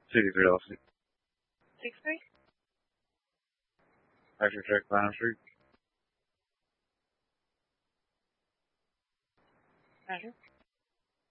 63 Elsie. 63? Factory check, Bynum Street. Roger.